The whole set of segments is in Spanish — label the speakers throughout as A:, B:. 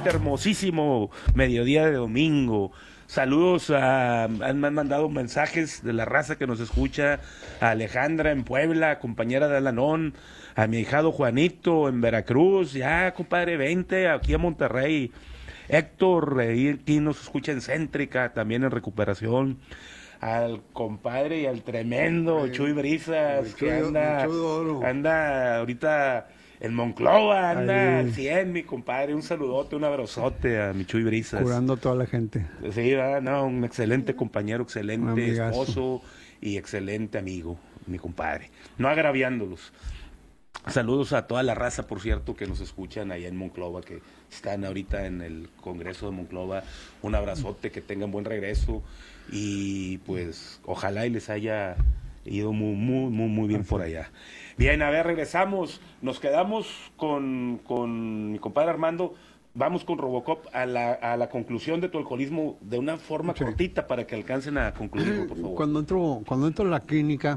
A: hermosísimo mediodía de domingo. Saludos me han mandado mensajes de la raza que nos escucha, a Alejandra en Puebla, compañera de Alanón, a mi ahijado Juanito en Veracruz, ya compadre, 20 aquí a Monterrey. Héctor, aquí nos escucha en Céntrica, también en recuperación. Al compadre y al tremendo Chuy Brisas, que anda ahorita en Monclova, anda al 100, mi compadre. Un saludote, un abrazote a mi Chuy Brisas.
B: Curando a toda la gente.
A: Sí, no, un excelente compañero, excelente esposo y excelente amigo, mi compadre. No agraviándolos. Saludos a toda la raza, por cierto, que nos escuchan allá en Monclova, que están ahorita en el Congreso de Monclova. Un abrazote, que tengan buen regreso y pues ojalá y les haya ido muy bien por allá. Bien, a ver, regresamos. Nos quedamos con mi compadre Armando. Vamos con Robocop a la conclusión de tu alcoholismo de una forma cortita para que alcancen a concluirlo, por favor.
B: Cuando entro a la clínica,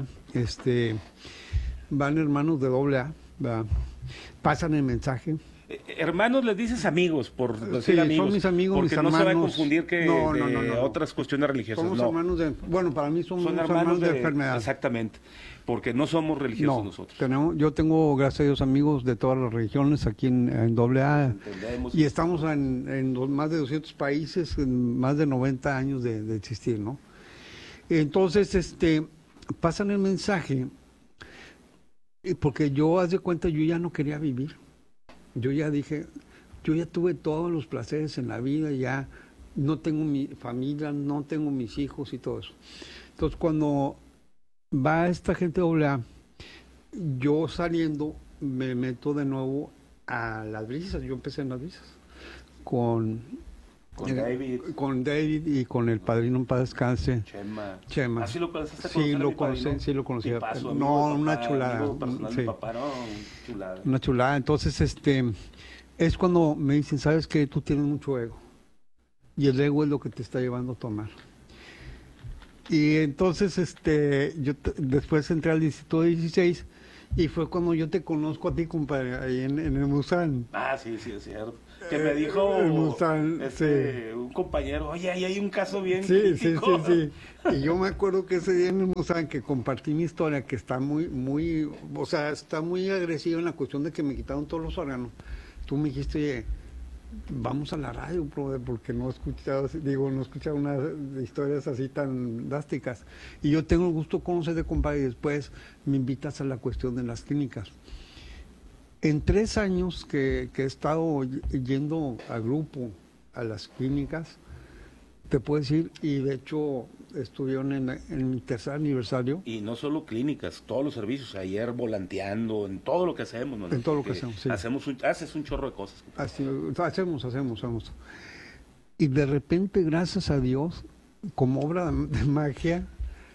B: van hermanos de AA, ¿verdad? Pasan el mensaje.
A: Hermanos, les dices amigos, por decir amigos.
B: Son mis amigos,
A: porque
B: mis hermanos.
A: No se va a confundir que
B: no.
A: otras cuestiones religiosas.
B: Somos hermanos para mí somos hermanos de enfermedad.
A: Exactamente, porque no somos religiosos nosotros.
B: Yo tengo, gracias a Dios, amigos de todas las religiones aquí en AA. Entendemos. Y estamos en más de 200 países, en más de 90 años de existir, ¿no? Entonces, pasan el mensaje, porque yo, haz de cuenta, yo ya no quería vivir. Yo ya dije, yo ya tuve todos los placeres en la vida, ya no tengo mi familia, no tengo mis hijos y todo eso. Entonces, cuando va esta gente AA, yo saliendo me meto de nuevo a las brisas. Yo empecé en las brisas con David y con el padrino en paz descanse. Chema.
A: ¿Así lo conociste?
B: Sí, lo conocía. Una chulada. Una chulada. Entonces, es cuando me dicen, ¿sabes qué? Tú tienes mucho ego. Y el ego es lo que te está llevando a tomar. Y entonces, yo después entré al Distrito 16 y fue cuando yo te conozco a ti, compadre, ahí en el Musán.
A: Ah, sí, es cierto. Que me dijo un compañero, oye, ahí hay un caso bien crítico.
B: Sí. Y yo me acuerdo que ese día en el Musán que compartí mi historia, que está está muy agresiva en la cuestión de que me quitaron todos los órganos. Tú me dijiste, oye, vamos a la radio, brother, porque no he escuchado unas historias así tan drásticas. Y yo tengo el gusto de conocerte, compadre, y después me invitas a la cuestión de las clínicas. En 3 años que he estado yendo a grupo, a las clínicas, te puedo decir, y de hecho estuvieron en mi 3er aniversario.
A: Y no solo clínicas, todos los servicios, ayer volanteando, en todo lo que hacemos. ¿No?
B: En todo lo que hacemos, sí.
A: Haces un chorro de cosas.
B: Así, hacemos. Y de repente, gracias a Dios, como obra de magia,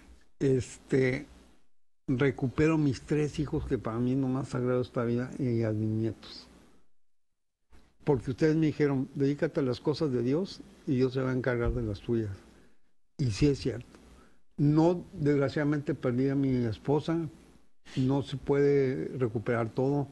B: recupero mis 3 hijos, que para mí es lo más sagrado de esta vida, y a mis nietos. Porque ustedes me dijeron, dedícate a las cosas de Dios y Dios se va a encargar de las tuyas. Y sí es cierto. No, desgraciadamente perdí a mi esposa, no se puede recuperar todo.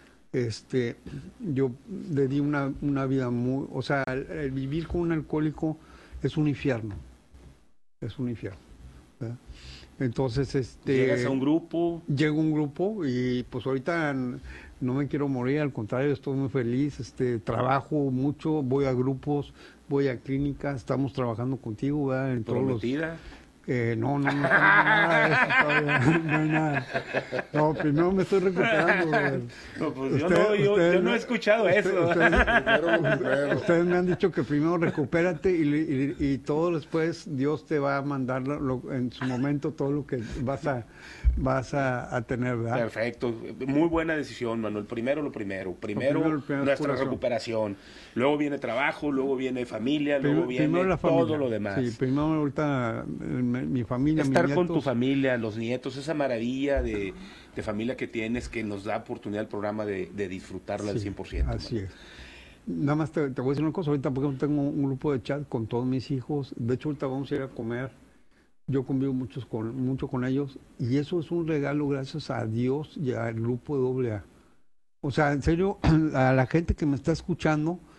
B: Yo le di una vida muy... O sea, el vivir con un alcohólico es un infierno. ¿Verdad? Entonces,
A: llegas a un grupo.
B: Llego a un grupo y pues ahorita no me quiero morir, al contrario, estoy muy feliz, trabajo mucho, voy a grupos, voy a clínicas, estamos trabajando contigo, ¿verdad? En
A: ¿Prometida?
B: No nada de eso todavía, no hay nada. No, primero me estoy recuperando.
A: No, pues yo no he escuchado eso.
B: Ustedes me han dicho que primero recupérate y todo después Dios te va a mandar en su momento todo lo que vas a tener, ¿verdad?
A: Perfecto, muy buena decisión, Manuel. Primero lo primero. Primero nuestra recuperación. Luego viene trabajo, luego viene familia, luego viene todo lo demás.
B: Sí, primero ahorita mi familia,
A: estar
B: mis
A: con
B: nietos.
A: tu familia, los nietos, esa maravilla de familia que tienes, que nos da oportunidad el programa de disfrutarla al 100%.
B: Así es. Nada más te voy a decir una cosa, ahorita porque tengo un grupo de chat con todos mis hijos, de hecho ahorita vamos a ir a comer, yo convivo mucho con ellos, y eso es un regalo gracias a Dios y al grupo de AA. O sea, en serio, a la gente que me está escuchando,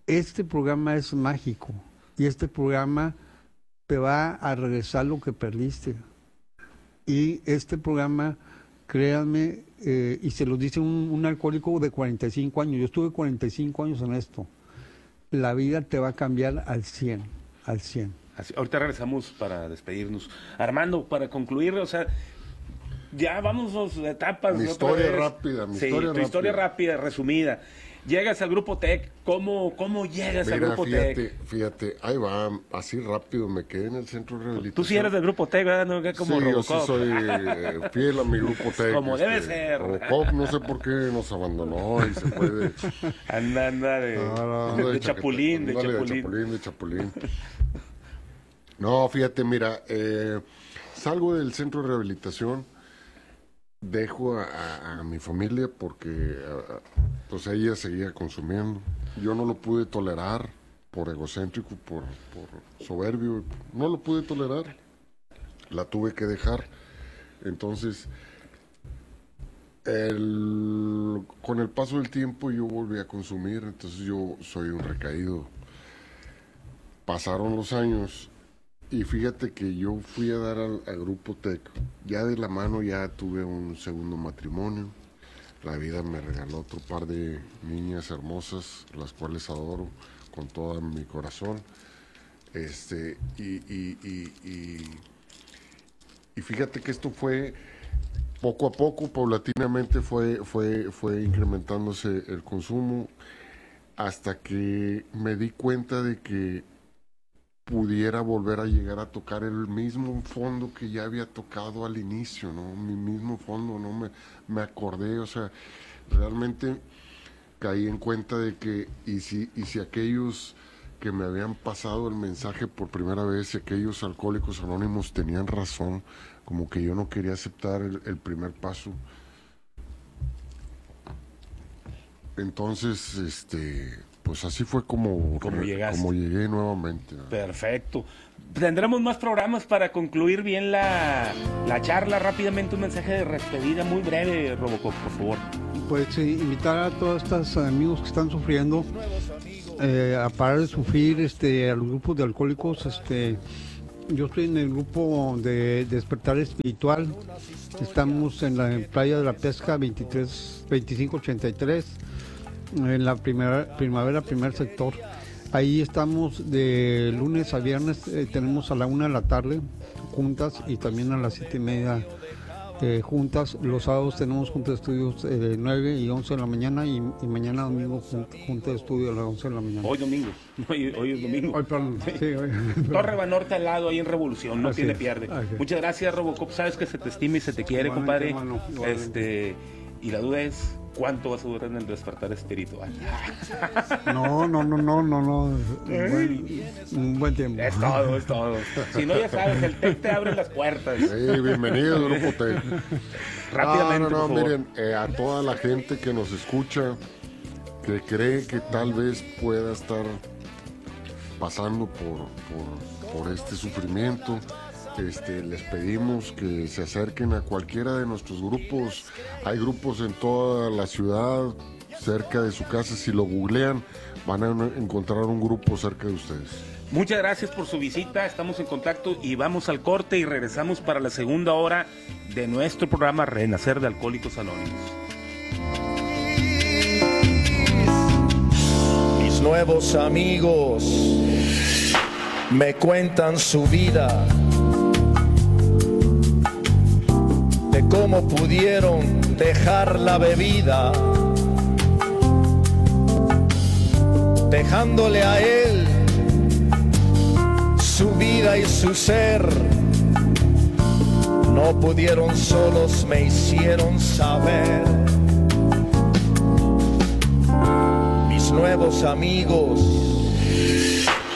B: este programa es mágico y este programa te va a regresar lo que perdiste. Y este programa, créanme, y se lo dice un alcohólico de 45 años, yo estuve 45 años en esto, la vida te va a cambiar al 100, al 100.
A: Así, ahorita regresamos para despedirnos. Armando, para concluir, o sea, ya vamos a etapas.
C: Mi historia rápida,
A: historia rápida, resumida. Llegas al Grupo TEC, ¿cómo llegas al Grupo TEC?
C: Fíjate, ahí va, así rápido, me quedé en el centro de rehabilitación.
A: Tú sí eres del Grupo TEC, ¿verdad? No, como
C: sí,
A: Robocop.
C: Yo sí soy fiel a mi Grupo TEC.
A: Como debe ser.
C: Robocop, no sé por qué nos abandonó y se fue de...
A: Anda de chapulín,
C: de chapulín. No, fíjate, mira, salgo del centro de rehabilitación, dejo a mi familia porque pues ella seguía consumiendo. Yo no lo pude tolerar por egocéntrico, por soberbio, no lo pude tolerar. La tuve que dejar. Entonces, con el paso del tiempo yo volví a consumir, entonces yo soy un recaído. Pasaron los años y fíjate que yo fui a dar al Grupo TEC, ya de la mano ya tuve un segundo matrimonio, la vida me regaló otro par de niñas hermosas, las cuales adoro con todo mi corazón, y fíjate que esto fue poco a poco, paulatinamente fue incrementándose el consumo, hasta que me di cuenta de que pudiera volver a llegar a tocar el mismo fondo que ya había tocado al inicio, ¿no? Mi mismo fondo, no me acordé, o sea, realmente caí en cuenta de que, y si aquellos que me habían pasado el mensaje por primera vez, si aquellos alcohólicos anónimos tenían razón, como que yo no quería aceptar el primer paso. Entonces, pues así fue como llegué nuevamente.
A: Perfecto. Tendremos más programas para concluir bien la charla. Rápidamente un mensaje de despedida muy breve, Robocop, por favor.
B: Pues invitar a todos estos amigos que están sufriendo a parar de sufrir, a los grupos de alcohólicos. Yo estoy en el grupo de Despertar Espiritual. Estamos en la playa de la Pesca 2583. En la primavera, primer sector. Ahí estamos de lunes a viernes, tenemos a la 1 de la tarde juntas y también a las 7:30 juntas. Los sábados tenemos junta de estudios 9 y 11 de la mañana y mañana domingo junta de estudio a las 11 de la mañana.
A: Hoy domingo, hoy es domingo.
B: Hoy, perdón. Sí, hoy.
A: Torre Banorte al lado, ahí en Revolución, no así tiene pierde. Muchas gracias, Robocop, sabes que se te estima y se te quiere, compadre. Hermano, y la duda es, ¿cuánto vas a durar en el despertar espiritual?
B: No. Un buen tiempo.
A: Es todo. Si no, ya sabes, el TEC te abre las puertas.
C: Sí, bienvenido, Grupo TEC.
A: Rápidamente,
C: No, miren, a toda la gente que nos escucha, que cree que tal vez pueda estar pasando por este sufrimiento, les pedimos que se acerquen a cualquiera de nuestros grupos. Hay grupos en toda la ciudad, cerca de su casa. Si lo googlean, van a encontrar un grupo cerca de ustedes.
A: Muchas gracias por su visita, estamos en contacto y vamos al corte y regresamos para la segunda hora de nuestro programa Renacer de Alcohólicos Anónimos.
D: Mis nuevos amigos me cuentan su vida, de cómo pudieron dejar la bebida, dejándole a él su vida y su ser. No pudieron solos, me hicieron saber. Mis nuevos amigos